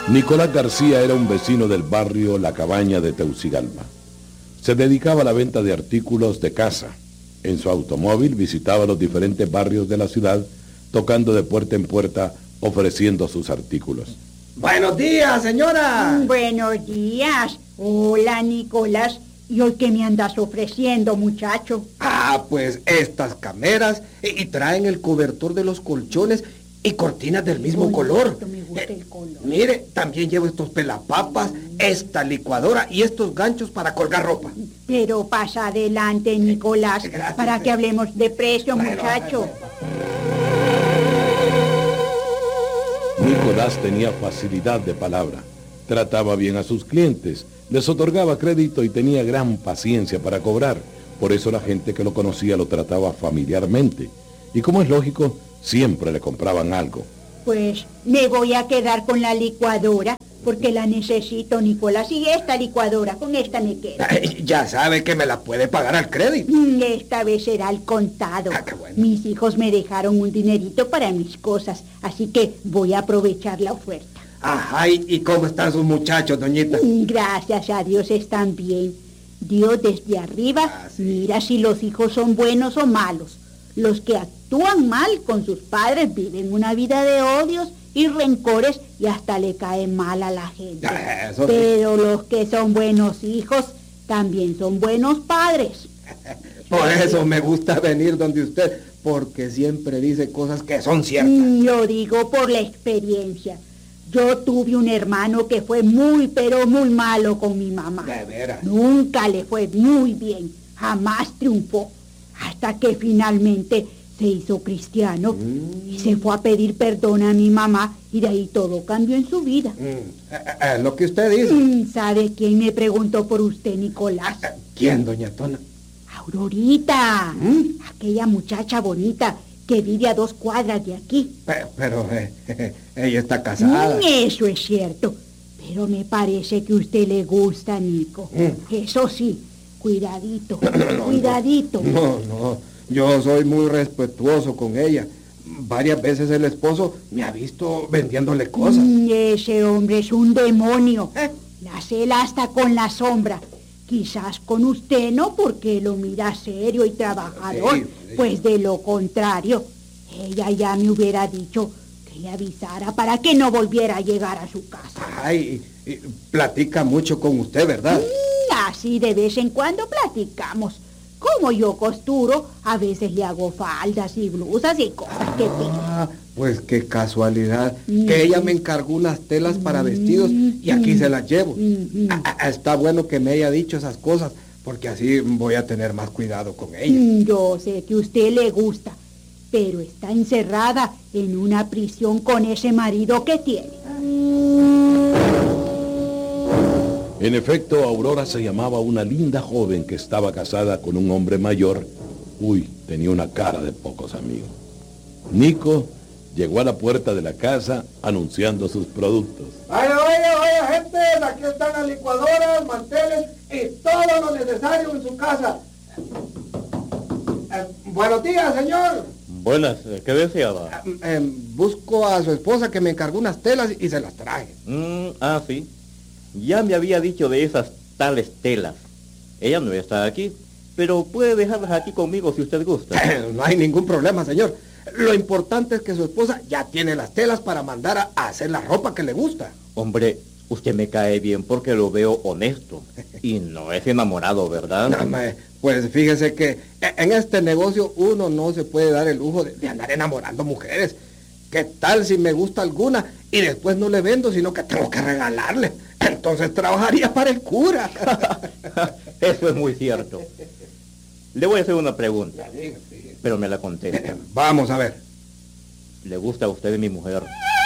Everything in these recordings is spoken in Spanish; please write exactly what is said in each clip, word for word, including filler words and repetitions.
Nicolás García era un vecino del barrio La Cabaña de Teucigalpa. Se dedicaba a la venta de artículos de casa. En su automóvil visitaba los diferentes barrios de la ciudad, tocando de puerta en puerta, ofreciendo sus artículos. ¡Buenos días, señora! Buenos días. Hola, Nicolás. ¿Y hoy qué me andas ofreciendo, muchacho? Ah, pues estas cameras y, y traen el cobertor de los colchones y cortinas del mismo Uy, color. esto me gusta Eh, el color. Mire, también llevo estos pelapapas, esta licuadora y estos ganchos para colgar ropa. Pero pasa adelante, Nicolás, Gracias. para que hablemos de precio, Bueno, muchacho. Nicolás tenía facilidad de palabra, trataba bien a sus clientes, les otorgaba crédito y tenía gran paciencia para cobrar. Por eso la gente que lo conocía lo trataba familiarmente. Y como es lógico, siempre le compraban algo. Pues me voy a quedar con la licuadora, porque la necesito, Nicolás. Y esta licuadora, con esta me quedo. Ay, ya sabe que me la puede pagar al crédito. Mm, Esta vez será al contado. Ah, qué bueno. Mis hijos me dejaron un dinerito para mis cosas, así que voy a aprovechar la oferta. Ajá, ¿y, y cómo están sus muchachos, doñita? Mm, Gracias a Dios están bien. Dios desde arriba Ah, sí. mira si los hijos son buenos o malos. Los que actúan mal con sus padres viven una vida de odios y rencores y hasta le caen mal a la gente. Ah, eso sí. Pero los que son buenos hijos también son buenos padres. Por eso me gusta venir donde usted, porque siempre dice cosas que son ciertas. Mm, Lo digo por la experiencia. Yo tuve un hermano que fue muy, pero muy malo con mi mamá. De veras. Nunca le fue muy bien, jamás triunfó, hasta que finalmente se hizo cristiano Mm. y se fue a pedir perdón a mi mamá y de ahí todo cambió en su vida. Mm, eh, eh, lo que usted dice. Mm, ¿Sabe quién me preguntó por usted, Nicolás? Eh, ¿Quién, doña Tona? Aurorita, ¿Mm? aquella muchacha bonita que vive a dos cuadras de aquí. Pe- Pero eh, ella está casada. Mm, Eso es cierto, pero me parece que a usted le gusta, Nico. Mm. Eso sí, cuidadito, cuidadito. No, no, yo soy muy respetuoso con ella. Varias veces el esposo me ha visto vendiéndole cosas. Mm, Ese hombre es un demonio. ¿Eh? La cela hasta con la sombra. Quizás con usted no, porque lo mira serio y trabajador. Sí, sí. Pues de lo contrario, ella ya me hubiera dicho que le avisara para que no volviera a llegar a su casa. Ay, y- y platica mucho con usted, ¿verdad? Mm, Así de vez en cuando platicamos. Como yo costuro, a veces le hago faldas y blusas y cosas que pido. Ah, pues qué casualidad, Mm. que ella me encargó unas telas para vestidos y aquí se las llevo. Mm. Ah, ah, está bueno que me haya dicho esas cosas, porque así voy a tener más cuidado con ella. Mm, Yo sé que a usted le gusta, pero está encerrada en una prisión con ese marido que tiene. En efecto, Aurora se llamaba una linda joven que estaba casada con un hombre mayor. Uy, tenía una cara de pocos amigos. Nico llegó a la puerta de la casa anunciando sus productos. Vaya, vaya, vaya, gente, aquí están las licuadoras, manteles y todo lo necesario en su casa. Eh, buenos días, señor. Buenas, ¿qué deseaba? Eh, eh, busco a su esposa que me encargó unas telas y se las traje. Mm, ah, sí. Ya me había dicho de esas tales telas. Ella no está aquí, pero puede dejarlas aquí conmigo si usted gusta. No hay ningún problema, señor. Lo importante es que su esposa ya tiene las telas para mandar a, a hacer la ropa que le gusta. Hombre, usted me cae bien porque lo veo honesto. Y no es enamorado, ¿verdad? No, mae, pues fíjese que en este negocio uno no se puede dar el lujo de, de andar enamorando mujeres. ¿Qué tal si me gusta alguna y después no le vendo, sino que tengo que regalarle? Entonces trabajaría para el cura. Eso es muy cierto. Le voy a hacer una pregunta, pero me la contesta. Vamos a ver. ¿Le gusta a usted mi mujer?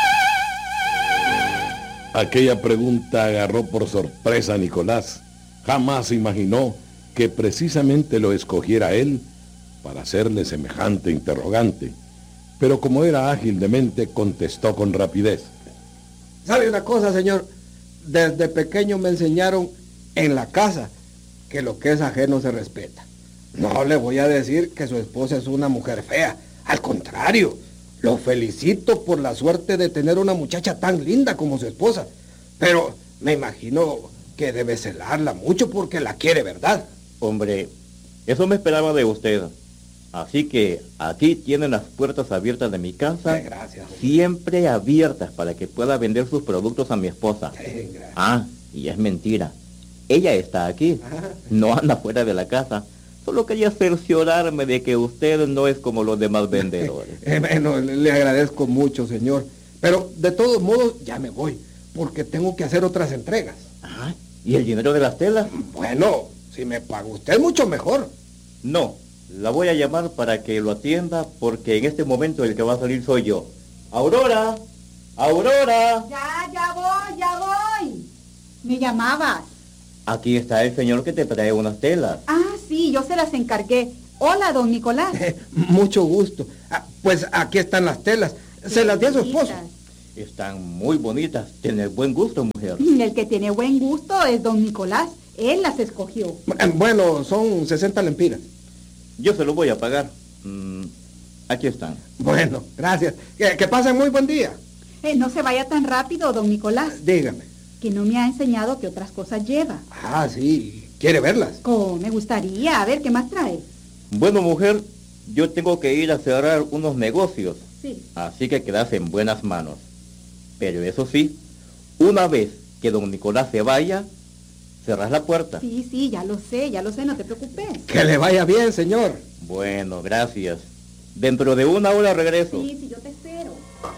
Aquella pregunta agarró por sorpresa a Nicolás. Jamás imaginó que precisamente lo escogiera él para hacerle semejante interrogante. Pero como era ágil de mente, contestó con rapidez. ¿Sabe una cosa, señor? Desde pequeño me enseñaron en la casa que lo que es ajeno se respeta. No le voy a decir que su esposa es una mujer fea. Al contrario, lo felicito por la suerte de tener una muchacha tan linda como su esposa. Pero me imagino que debe celarla mucho porque la quiere, ¿verdad? Hombre, eso me esperaba de usted. Así que aquí tienen las puertas abiertas de mi casa. Ay, gracias. Siempre abiertas para que pueda vender sus productos a mi esposa. Ay, gracias. Ah, y es mentira. Ella está aquí. Ah. No anda fuera de la casa. Solo quería cerciorarme de que usted no es como los demás vendedores. Eh, bueno, le, le agradezco mucho, señor. Pero de todos modos ya me voy, porque tengo que hacer otras entregas. Ah, ¿y el dinero de las telas? Bueno, si me paga usted, mucho mejor. No, la voy a llamar para que lo atienda porque en este momento el que va a salir soy yo. ¡Aurora! ¡Aurora! Ya, ya voy, ya voy. ¿Me llamabas? Aquí está el señor que te trae unas telas. Ah, sí, yo se las encargué. Hola, don Nicolás. Eh, mucho gusto. Ah, pues aquí están las telas. Se las di a su esposo. Están muy bonitas. Tienes buen gusto, mujer. El que tiene buen gusto es don Nicolás. Él las escogió. Eh, Bueno, son sesenta lempiras. Yo se los voy a pagar. Mm, aquí están. Bueno, gracias. Que, que pasen muy buen día. Eh, no se vaya tan rápido, don Nicolás, Dígame. que no me ha enseñado qué otras cosas lleva. Ah, sí. ¿Quiere verlas? Oh, me gustaría. A ver, ¿qué más trae? Bueno, mujer, yo tengo que ir a cerrar unos negocios. Sí. Así que quedas en buenas manos. Pero eso sí, una vez que don Nicolás se vaya, cerrás la puerta. Sí, sí, ya lo sé, ya lo sé, no te preocupes. Que le vaya bien, señor. Bueno, gracias. Dentro de una hora regreso. Sí, sí, yo te espero.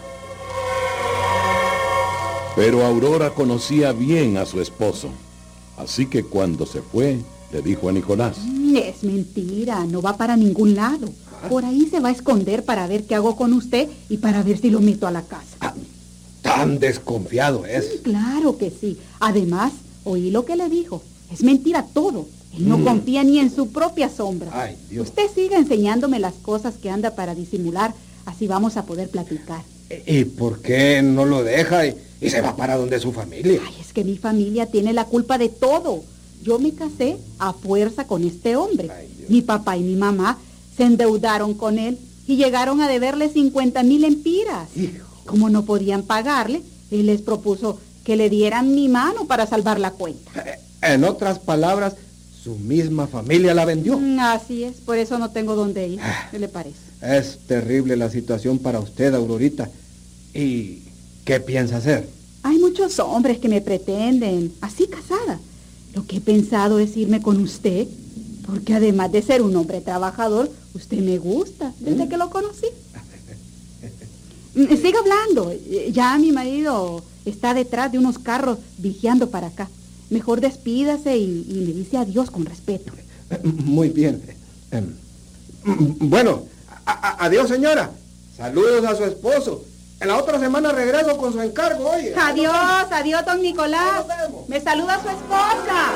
Pero Aurora conocía bien a su esposo, así que cuando se fue, le dijo a Nicolás: Mm, Es mentira, no va para ningún lado. Por ahí se va a esconder para ver qué hago con usted y para ver si lo meto a la casa. Ah, tan desconfiado es. Sí, claro que sí. Además, oí lo que le dijo. Es mentira todo. Él no Mm. confía ni en su propia sombra. Ay, Dios. Usted siga enseñándome las cosas que anda para disimular, así vamos a poder platicar. ¿Y por qué no lo deja y, y se va para donde su familia? Ay, es que mi familia tiene la culpa de todo. Yo me casé a fuerza con este hombre. Ay, Dios. Mi papá y mi mamá se endeudaron con él y llegaron a deberle cincuenta mil empiras. Hijo. Como no podían pagarle, él les propuso que le dieran mi mano para salvar la cuenta. Eh, En otras palabras, su misma familia la vendió. Mm, Así es, por eso no tengo dónde ir. Ah. ¿Qué le parece? Es terrible la situación para usted, Aurorita. ¿Y qué piensa hacer? Hay muchos hombres que me pretenden, así casada. Lo que he pensado es irme con usted, porque además de ser un hombre trabajador, usted me gusta desde que lo conocí. Mm, Siga hablando, ya mi marido está detrás de unos carros vigiando para acá. Mejor despídase y, y me dice adiós con respeto. Eh, Muy bien. Em, mm, Bueno, a- a- adiós, señora. Saludos a su esposo. En la otra semana regreso con su encargo, oye. Adiós, adiós, don Nicolás. Nos vemos. Me saluda su esposa.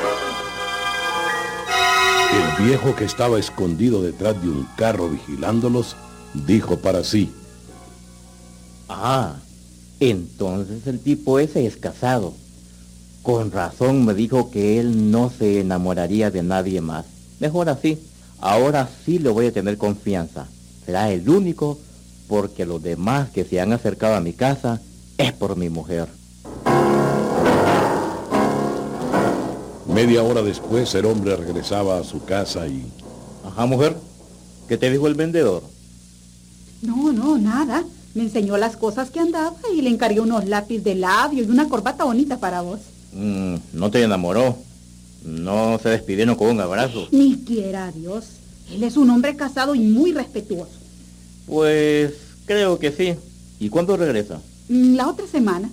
El viejo, que estaba escondido detrás de un carro vigilándolos, dijo para sí: Ah, entonces el tipo ese es casado. Con razón me dijo que él no se enamoraría de nadie más. Mejor así. Ahora sí le voy a tener confianza. Será el único, porque los demás que se han acercado a mi casa es por mi mujer. Media hora después, el hombre regresaba a su casa y... Ajá, mujer. ¿Qué te dijo el vendedor? No, no, nada. Me enseñó las cosas que andaba y le encargué unos lápiz de labio y una corbata bonita para vos. Mm, no te enamoró. No se despidieron con un abrazo. Ni quiera Dios. Él es un hombre casado y muy respetuoso. Pues creo que sí. ¿Y cuándo regresa? Mm, La otra semana.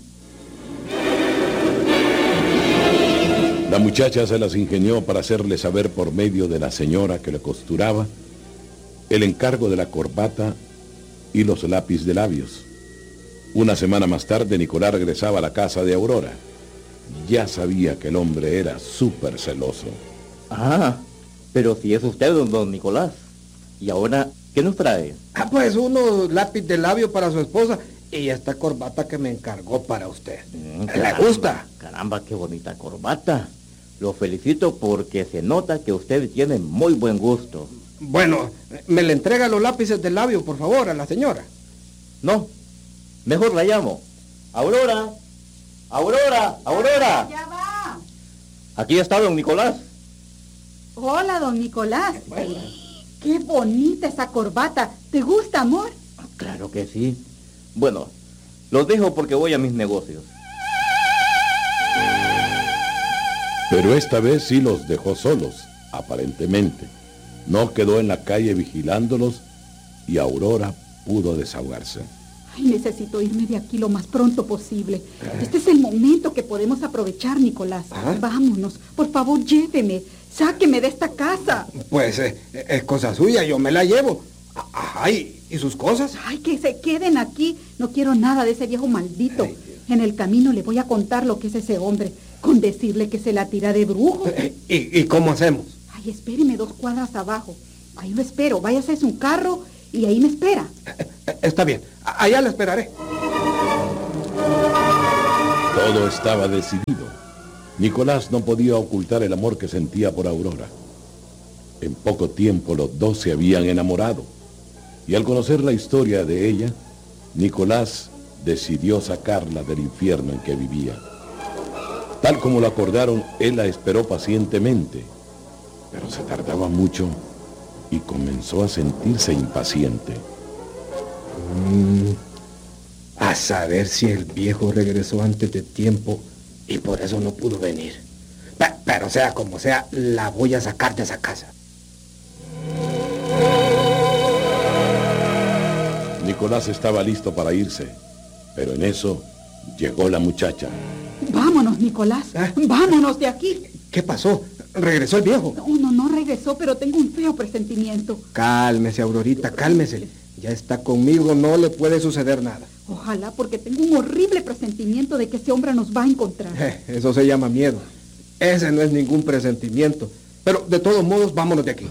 La muchacha se las ingenió para hacerle saber por medio de la señora que le costuraba el encargo de la corbata y los lápiz de labios. Una semana más tarde, Nicolás regresaba a la casa de Aurora. Ya sabía que el hombre era súper celoso. Ah, pero si es usted, don, don Nicolás. ¿Y ahora qué nos trae? Ah, pues unos lápiz de labio para su esposa y esta corbata que me encargó para usted. Mm, ¿Le gusta? Caramba, qué bonita corbata. Lo felicito porque se nota que usted tiene muy buen gusto. Bueno, me le entrega los lápices de labio, por favor, a la señora. No, mejor la llamo. Aurora, Aurora, Aurora. Ya va. Aquí está don Nicolás. Hola, don Nicolás. Qué bonita esa corbata. ¿Te gusta, amor? Claro que sí. Bueno, los dejo porque voy a mis negocios. Pero esta vez sí los dejó solos, aparentemente. No quedó en la calle vigilándolos y Aurora pudo desahogarse. Ay, necesito irme de aquí lo más pronto posible. Este es el momento que podemos aprovechar, Nicolás. ¿Ah? Vámonos, por favor, lléveme. Sáqueme de esta casa. Pues eh, es cosa suya, yo me la llevo. Ay, ¿y sus cosas? Ay, que se queden aquí. No quiero nada de ese viejo maldito. Ay, Dios. En el camino le voy a contar lo que es ese hombre, con decirle que se la tira de brujo. Eh, ¿Y, y cómo hacemos? Ay, espéreme dos cuadras abajo. Ahí lo espero. Váyase a su carro y ahí me espera. Eh, eh, Está bien, a- allá la esperaré. Todo estaba decidido. Nicolás no podía ocultar el amor que sentía por Aurora. En poco tiempo los dos se habían enamorado. Y al conocer la historia de ella, Nicolás decidió sacarla del infierno en que vivía. Tal como lo acordaron, él la esperó pacientemente, pero se tardaba mucho y comenzó a sentirse impaciente. Mm, a saber si el viejo regresó antes de tiempo y por eso no pudo venir. Pe- pero sea como sea, la voy a sacar de esa casa. Nicolás estaba listo para irse, pero en eso llegó la muchacha. Vámonos, Nicolás. ¿Ah? Vámonos de aquí. ¿Qué pasó? ¿Regresó el viejo? No, no, no regresó, pero tengo un feo presentimiento. Cálmese, Aurorita, cálmese. Ya está conmigo, no le puede suceder nada. Ojalá, porque tengo un horrible presentimiento de que ese hombre nos va a encontrar. Eh, Eso se llama miedo. Ese no es ningún presentimiento. Pero de todos modos, vámonos de aquí.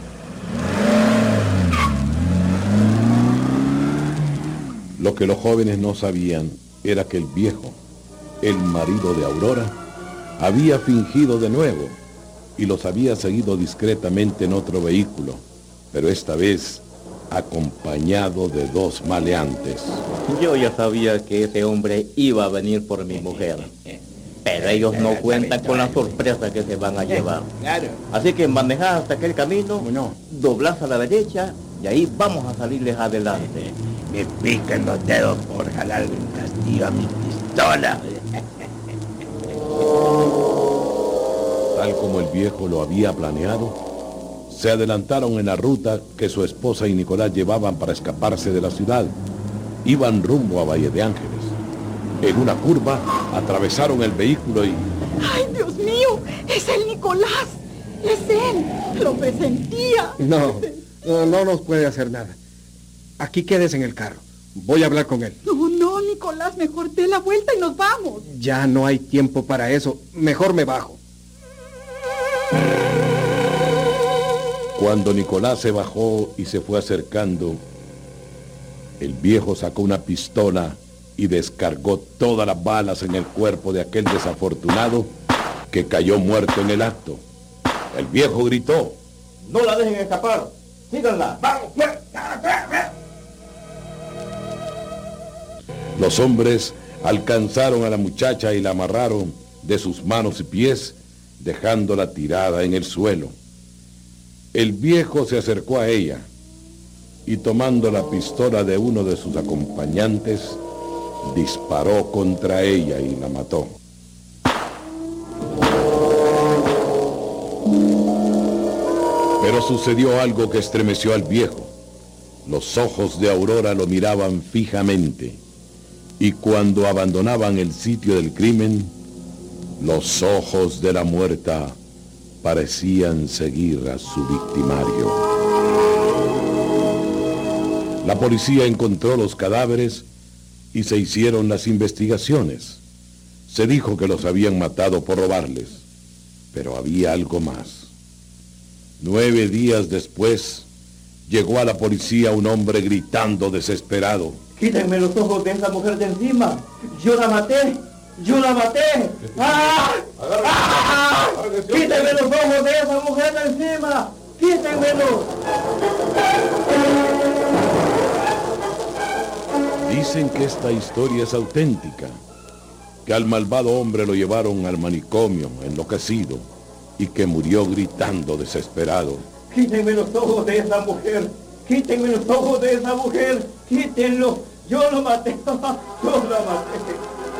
Lo que los jóvenes no sabían era que el viejo, el marido de Aurora, había fingido de nuevo y los había seguido discretamente en otro vehículo, pero esta vez acompañado de dos maleantes. Yo ya sabía que ese hombre iba a venir por mi mujer. Pero ellos no cuentan con la sorpresa que se van a llevar. Claro. Así que manejad hasta aquel camino, No. doblás a la derecha y ahí vamos a salirles adelante. Me pican los dedos por jalar en castigo a mi pistola. Tal como el viejo lo había planeado, se adelantaron en la ruta que su esposa y Nicolás llevaban para escaparse de la ciudad. Iban rumbo a Valle de Ángeles. En una curva, atravesaron el vehículo y... ¡Ay, Dios mío! ¡Es el Nicolás! ¡Es él! ¡Lo presentía! No, no, no nos puede hacer nada. Aquí quedes en el carro. Voy a hablar con él. No, no, Nicolás, mejor dé la vuelta y nos vamos. Ya no hay tiempo para eso. Mejor me bajo. Cuando Nicolás se bajó y se fue acercando, el viejo sacó una pistola y descargó todas las balas en el cuerpo de aquel desafortunado que cayó muerto en el acto. El viejo gritó: No la dejen escapar, síganla. ¡Vamos, pues! Los hombres alcanzaron a la muchacha y la amarraron de sus manos y pies, dejándola tirada en el suelo. El viejo se acercó a ella y, tomando la pistola de uno de sus acompañantes, disparó contra ella y la mató. Pero sucedió algo que estremeció al viejo. Los ojos de Aurora lo miraban fijamente, y cuando abandonaban el sitio del crimen, los ojos de la muerta parecían seguir a su victimario. La policía encontró los cadáveres y se hicieron las investigaciones. Se dijo que los habían matado por robarles, pero había algo más. Nueve días después, llegó a la policía un hombre gritando desesperado: Quítenme los ojos de esa mujer de encima. Yo la maté. Yo la maté. ¡Ah! ¡Ah! Quítenme los ojos de esa mujer de encima. Quítenmelos. Dicen que esta historia es auténtica, que al malvado hombre lo llevaron al manicomio enloquecido y que murió gritando desesperado: Quítenme los ojos de esa mujer, quítenme los ojos de esa mujer, quítenlo, yo lo maté, yo lo maté.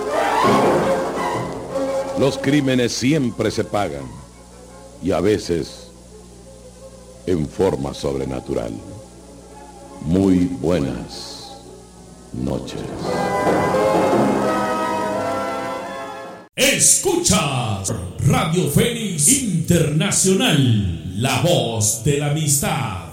Los crímenes siempre se pagan, y a veces en forma sobrenatural. Muy buenas noches. Escuchas Radio Fénix Internacional, la voz de la amistad.